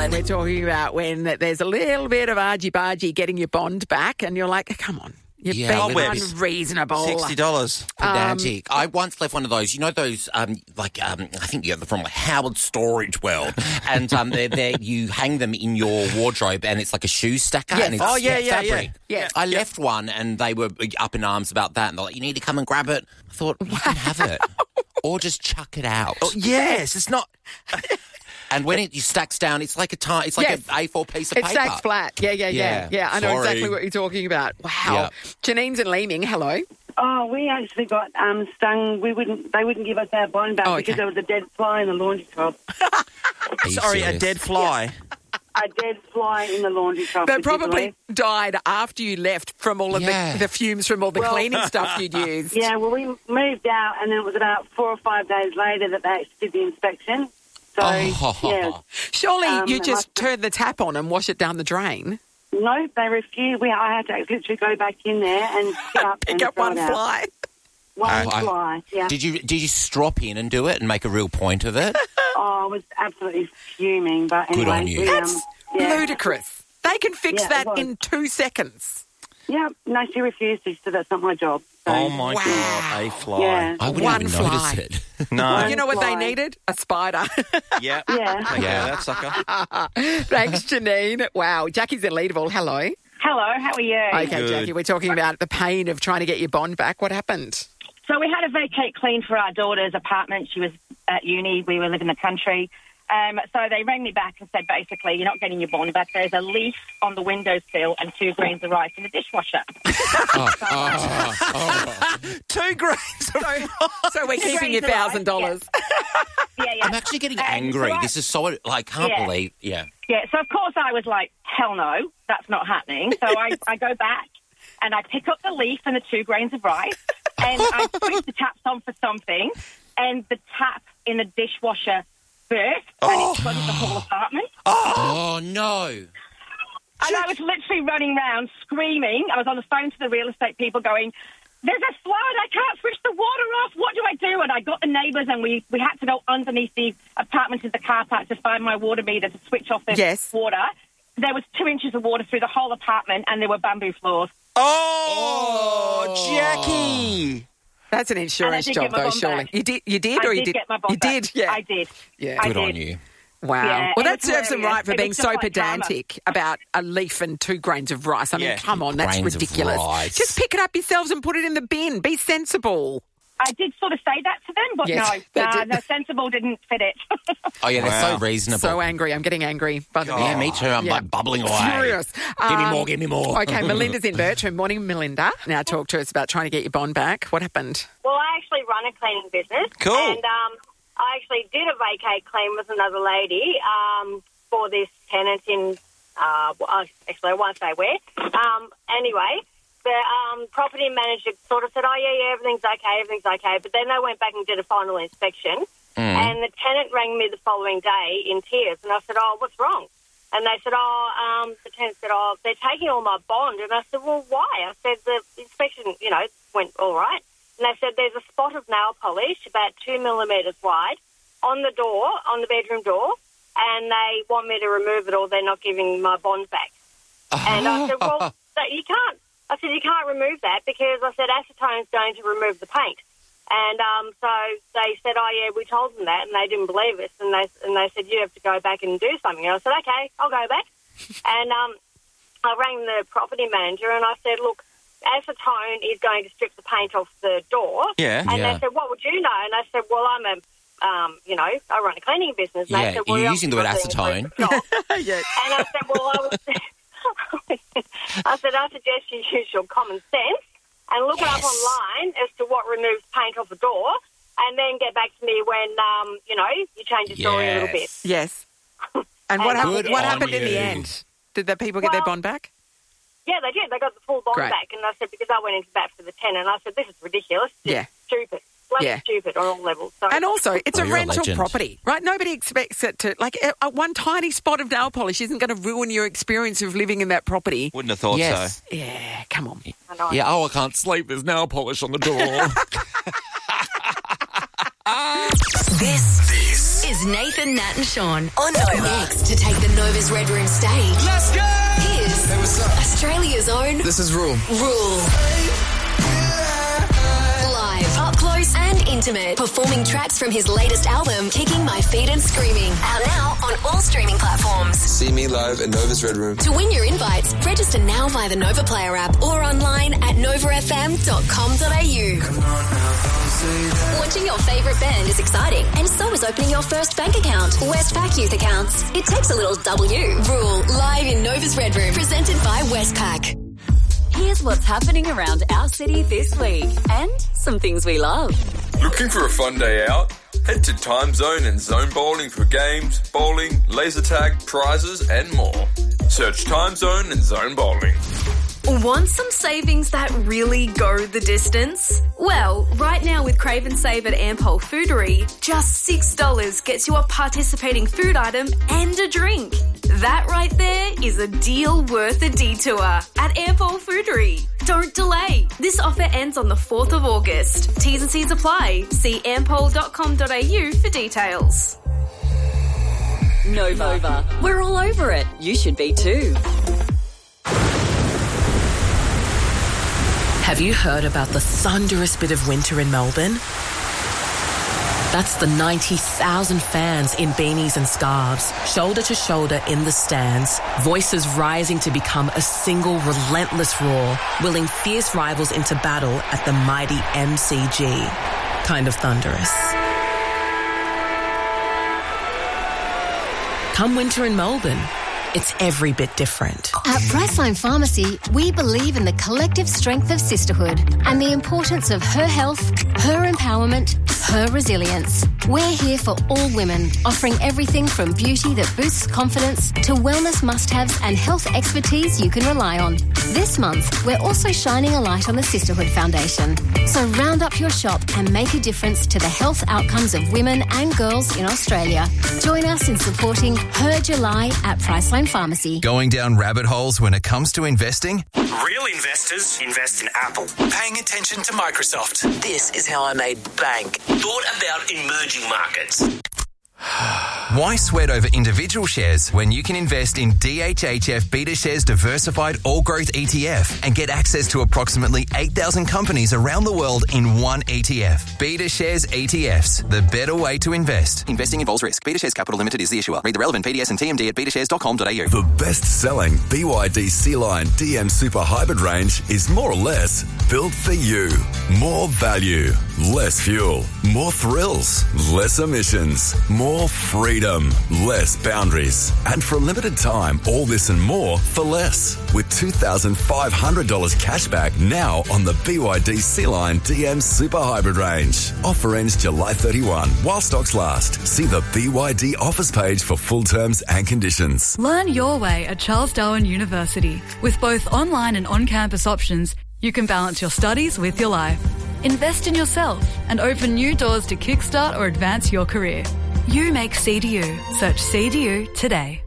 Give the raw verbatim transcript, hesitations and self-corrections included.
line. We're talking about when there's a little bit of argy-bargy getting your bond back and you're like, come on, you're Yeah, being Webs. unreasonable. Sixty dollars. Pedantic. I once left one of those, you know those, um, like, um, I think you're from like Howard Storage World, and um, they're, they're, you hang them in your wardrobe and it's like a shoe stacker. Yes. And it's Oh, yeah, yeah, fabric. yeah. Yeah. I left one and they were up in arms about that and they're like, you need to come and grab it. I thought, you can have it. Or just chuck it out. Oh, yes, it's not. And when it you stacks down, it's like a ti- it's like Yes. an A four piece of It paper. stacks flat. Yeah, yeah, yeah. Yeah. Yeah, I know Sorry. exactly what you're talking about. Wow. Yeah. Janine's in Leeming. Hello. Oh, we actually got um, stung. We wouldn't. They wouldn't give us our bond back Oh, okay. because there was a dead fly in the laundry shop. Are you Sorry, a serious? dead fly. A dead fly in the laundry shop. But would you probably believe? died after you left from all of Yeah. the, the fumes from all the Well- cleaning stuff you'd used. Yeah, well, we moved out, and then it was about four or five days later that they actually did the inspection. So, Oh. yeah. Surely Um, you it just must- turn the tap on and wash it down the drain. No, they refused. We, I had to literally go back in there and pick up, Pick and up throw one it out. fly. One I- fly, yeah. Did you did you strop in and do it and make a real point of it? Oh, I was absolutely fuming. But Good anyway, on you. we, That's um, yeah. ludicrous. They can fix Yeah, it that was. in two seconds. Yeah, no, she refused to, so that's not my job. So, Oh, my Wow. God, a fly. Yeah. I wouldn't One even fly. notice it. No. You know what they fly. needed? A spider. Yeah. Yeah. Take Yeah. care of that sucker. Thanks, Janine. Wow. Jackie's in Leederville. Hello. Hello, how are you? Okay, Good. Jackie, we're talking about the pain of trying to get your bond back. What happened? So we had a vacate clean for our daughter's apartment. She was at uni. We were living in the country. Um, so they rang me back and said, basically, you're not getting your bond back. There's a leaf on the windowsill and two grains of rice in the dishwasher. Oh, oh, oh. Two grains of So we're keeping your Grains of rice, thousand dollars. Yeah, yeah. I'm actually getting Um, angry. so I- This is so like I can't Yeah. believe. Yeah. Yeah, so of course I was like, hell no, that's not happening. So I, I go back and I pick up the leaf and the two grains of rice and I switch the taps on for something and the tap in the dishwasher burst and it flooded the whole apartment. Oh no. And I was literally running around screaming. I was on the phone to the real estate people going, there's a flood, I can't switch the water off, what do I do? And I got the neighbours and we, we had to go underneath the apartment in the car park to find my water meter to switch off the Yes. water. There was two inches of water through the whole apartment and there were bamboo floors. Oh, Oh. Jackie. That's an insurance did job, get my though, bond surely. back. You did, you did, I or you did did? get my bond you back. did, yeah, I did. yeah. I Good did. on you. Wow. Yeah, well, it that was serves them hilarious. right for It being was so just like drama. pedantic about a leaf and two grains of rice. I mean, Yeah. come on, that's Grains of ridiculous. rice. Just pick it up yourselves and put it in the bin. Be sensible. I did sort of say that to them, but Yes, they no, nah, did. no, sensible didn't fit it. Oh yeah, they're Wow. so reasonable. So angry. I'm getting angry. By the way. yeah, me too. I'm Yeah. like bubbling away. Furious. Give me Um, more. Give me more. Okay, Melinda's in Bertram. Morning, Melinda. Now talk to us about trying to get your bond back. What happened? Well, I actually run a cleaning business. Cool. And um, I actually did a vacate clean with another lady um, for this tenant in, uh, well, actually, I won't say where. Um, anyway, the um, property manager sort of said, oh, yeah, yeah, everything's okay, everything's okay. But then they went back and did a final inspection. And the tenant rang me the following day in tears. And I said, oh, what's wrong? And they said, oh, um, the tenant said, oh, they're taking all my bond. And I said, well, why? I said, the inspection, you know, went all right. And they said, there's a spot of nail polish about two millimetres wide on the door, on the bedroom door, and they want me to remove it or they're not giving my bond back. And I said, well, so you can't. I said, you can't remove that because I said acetone's going to remove the paint. And um, so they said, oh, yeah, we told them that, and they didn't believe us. And they and they said, you have to go back and do something. And I said, okay, I'll go back. And um, I rang the property manager and I said, look, acetone is going to strip the paint off the door. Yeah. And Yeah. they said, what would you know? And I said, well, I'm a, um, you know, I run a cleaning business. And Yeah, they said, well, you're using the word obviously acetone. it's not. yes. And I said, well, I, was I said, I suggest you use your common sense and look it up online as to what removes paint off a door and then get back to me when, um, you know, you change your story a little bit. Yes. And what, hap- Good what on happened in the you. end? Did the people get their Well- bond back? Yeah, they did. They got the full bond Great. back. And I said, because I went into bat for the tenant, and I said, this is ridiculous. It's Yeah. stupid. Bloody Yeah. stupid on all levels. So, And also, it's Oh, a you're a rental legend. property, right? Nobody expects it to, like, a, a one tiny spot of nail polish isn't going to ruin your experience of living in that property. Wouldn't have thought Yes. so. Yeah, come on. I know. Yeah. Oh, I can't sleep. There's nail polish on the door. This, this Here's Nathan, Nat and Sean on Nova. Next to take the Nova's Red Room stage. Let's go! Here's Hey, what's up? Australia's own This is Rule. Rule. Live, up close and intimate, performing tracks from his latest album, Kicking My Feet and Screaming. Out now on all streaming platforms. See me live at Nova's Red Room. To win your invites, register now via the Nova Player app or online at nova f m dot com dot a u. Watching your favourite band is exciting, and so is opening your first bank account. Westpac Youth Accounts. It takes a little W. Rule, live in Nova's Red Room, presented by Westpac. Here's what's happening around our city this week, and some things we love. Looking for a fun day out? Head to Time Zone and Zone Bowling for games, bowling, laser tag, prizes and more. Search Time Zone and Zone Bowling. Want some savings that really go the distance? Well, right now with Crave and Save at Ampol Foodery, just six dollars gets you a participating food item and a drink. That right there is a deal worth a detour at Ampol Foodery. Don't delay. This offer ends on the fourth of August. T's and C's apply. See ampol dot com dot a u for details. Nova. Nova. We're all over it. You should be too. Have you heard about the thunderous bit of winter in Melbourne? That's the ninety thousand fans in beanies and scarves, shoulder to shoulder in the stands, voices rising to become a single relentless roar, willing fierce rivals into battle at the mighty M C G. Kind of thunderous. Come winter in Melbourne, it's every bit different. At Priceline Pharmacy, we believe in the collective strength of sisterhood and the importance of her health, her empowerment, her resilience. We're here for all women, offering everything from beauty that boosts confidence to wellness must-haves and health expertise you can rely on. This month, we're also shining a light on the Sisterhood Foundation. So round up your shop and make a difference to the health outcomes of women and girls in Australia. Join us in supporting Her July at Priceline Pharmacy. Going down rabbit holes when it comes to investing? Real investors invest in Apple. Paying attention to Microsoft. This is how I made bank. Thought about emerging markets. Why sweat over individual shares when you can invest in D H H F BetaShares Diversified All Growth E T F and get access to approximately eight thousand companies around the world in one E T F? BetaShares E T Fs, the better way to invest. Investing involves risk. BetaShares Capital Limited is the issuer. Read the relevant P D S and T M D at beta shares dot com dot a u. The best-selling B Y D C-Line D M Super Hybrid range is more or less built for you. More value, less fuel, more thrills, less emissions, more freedom, less boundaries. And for a limited time, all this and more for less. With two thousand five hundred dollars cash back now on the B Y D C-Line D M Super Hybrid range. Offer ends July thirty-first while stocks last. See the B Y D offers page for full terms and conditions. Learn your way at Charles Darwin University. With both online and on-campus options, you can balance your studies with your life. Invest in yourself and open new doors to kickstart or advance your career. You make C D U. Search C D U today.